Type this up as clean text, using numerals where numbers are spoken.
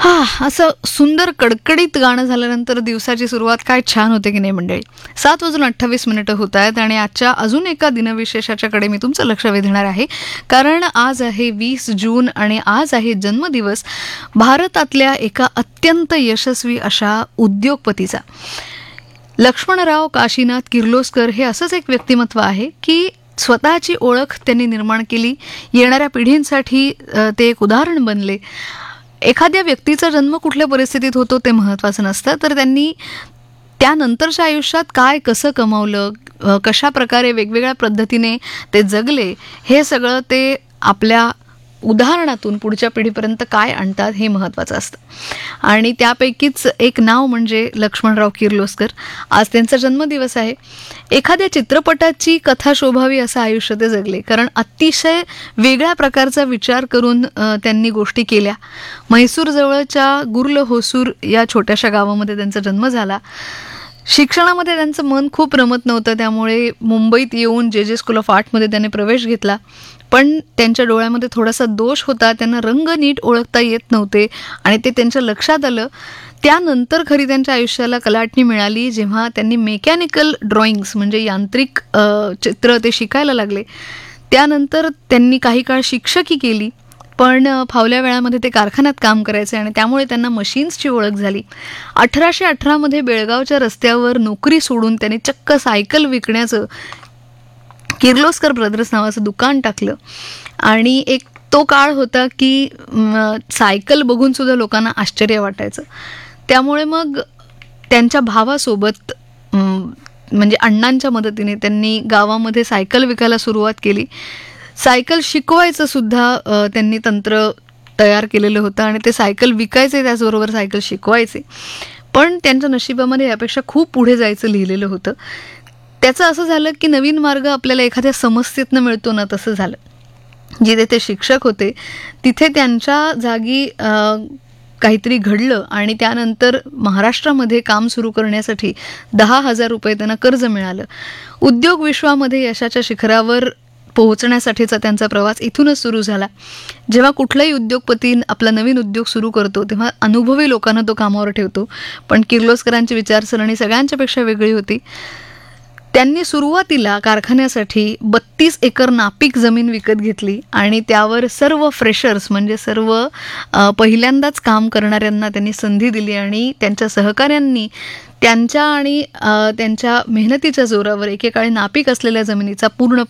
असं सुंदर कडकडीत गाणं झाल्यानंतर दिवसाची सुरुवात काय छान होते की नाही मंडळी. 7:28 होत आहेत आणि आजच्या अजून एका दिनविशेषाच्याकडे मी तुमचं लक्ष वेधणार आहे. कारण आज आहे 20 जून आणि आज आहे जन्मदिवस भारतातल्या एका अत्यंत यशस्वी अशा उद्योगपतीचा. लक्ष्मणराव काशीनाथ किर्लोस्कर हे असंच एक व्यक्तिमत्व आहे की स्वतःची ओळख त्यांनी निर्माण केली. येणाऱ्या पिढींसाठी ते एक उदाहरण बनले. एखाद्या व्यक्तीचा जन्म कुठल्या परिस्थितीत होतो ते महत्त्वाचं नसतं, तर त्यांनी त्यानंतरच्या आयुष्यात काय कसं कमावलं, कशा प्रकारे वेगवेगळ्या पद्धतीने ते जगले, हे सगळं ते आपल्या उदाहरणातून पुढच्या पिढीपर्यंत काय आणतात हे महत्त्वाचं असतं. आणि त्यापैकीच एक नाव म्हणजे लक्ष्मणराव किर्लोस्कर. आज त्यांचा जन्मदिवस आहे. एखाद्या चित्रपटाची कथा शोभावी असं आयुष्य ते जगले, कारण अतिशय वेगळ्या प्रकारचा विचार करून त्यांनी गोष्टी केल्या. म्हैसूर जवळच्या गुर्ल होसूर या छोट्याशा गावामध्ये त्यांचा जन्म झाला. शिक्षणामध्ये त्यांचं मन खूप रमत नव्हतं, त्यामुळे मुंबईत येऊन जे स्कूल ऑफ आर्टमध्ये त्यांनी प्रवेश घेतला. पण त्यांच्या डोळ्यामध्ये थोडासा दोष होता, त्यांना रंग नीट ओळखता येत नव्हते आणि ते त्यांच्या लक्षात आलं. त्यानंतर खरी त्यांच्या आयुष्याला कलाटणी मिळाली जेव्हा त्यांनी मेकॅनिकल ड्रॉइंग्स म्हणजे यांत्रिक चित्र ते शिकायला लागले. त्यानंतर त्यांनी काही काळ शिक्षकी केली, पण फावल्या वेळामध्ये ते कारखान्यात काम करायचे आणि त्यामुळे त्यांना मशीन्सची ओळख झाली. 1818 बेळगावच्या रस्त्यावर नोकरी सोडून त्यांनी चक्क सायकल विकण्याचं किर्लोस्कर ब्रदर्स नावाचं दुकान टाकलं. आणि एक तो काळ होता की सायकल बघून सुद्धा लोकांना आश्चर्य वाटायचं. त्यामुळे मग त्यांच्या भावासोबत म्हणजे अण्णांच्या मदतीने त्यांनी गावामध्ये सायकल विकायला सुरुवात केली. सायकल शिकवायचं सुद्धा त्यांनी तंत्र तयार केलेलं होतं आणि ते सायकल विकायचे त्याचबरोबर सायकल शिकवायचे. पण त्यांच्या नशिबामध्ये यापेक्षा खूप पुढे जायचं लिहिलेलं होतं. त्याचं असं झालं की नवीन मार्ग आपल्याला एखाद्या समस्येतनं मिळतो ना, तसं झालं. जिथे ते शिक्षक होते तिथे त्यांच्या जागी काहीतरी घडलं आणि त्यानंतर महाराष्ट्रामध्ये काम सुरू करण्यासाठी 10,000 रुपये त्यांना कर्ज मिळालं. उद्योग विश्वामध्ये यशाच्या शिखरावर पोहोचण्यासाठीचा त्यांचा प्रवास इथूनच सुरू झाला. जेव्हा कुठलाही उद्योगपती आपला नवीन उद्योग सुरू करतो तेव्हा अनुभवी लोकांना तो कामावर ठेवतो, पण किर्लोस्करांची विचारसरणी सगळ्यांच्यापेक्षा वेगळी होती. त्यांनी सुरुवातीला कारखान्यासाठी 32 एकर नापीक जमीन विकत घेतली आणि त्यावर सर्व फ्रेशर्स म्हणजे सर्व पहिल्यांदाच काम करणाऱ्यांना त्यांनी संधी दिली आणि त्यांच्या सहकाऱ्यांनी त्यांच्या आणि त्यांच्या मेहनतीच्या जोरावर एकेकाळी नापीक असलेल्या जमिनीचा पूर्ण